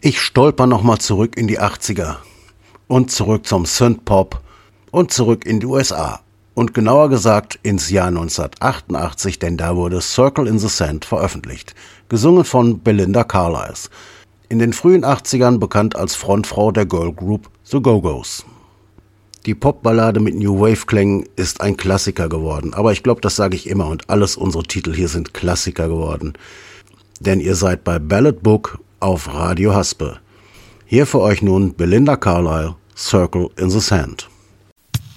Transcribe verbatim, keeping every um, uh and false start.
Ich stolper nochmal zurück in die achtziger und zurück zum Synthpop und zurück in die U S A. Und genauer gesagt ins Jahr neunzehnhundertachtundachtzig, denn da wurde Circle in the Sand veröffentlicht, gesungen von Belinda Carlisle. In den frühen achtzigern bekannt als Frontfrau der Girl Group The Go-Go's. Die Popballade mit New Wave-Klängen ist ein Klassiker geworden, aber ich glaube, das sage ich immer und alles unsere Titel hier sind Klassiker geworden. Denn ihr seid bei Ballad Book auf Radio Haspe. Hier für euch nun Belinda Carlisle, Circle in the Sand.